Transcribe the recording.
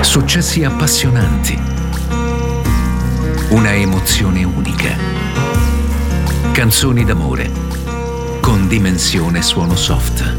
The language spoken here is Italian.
Successi appassionanti. Una emozione unica. Canzoni d'amore con dimensione suono soft.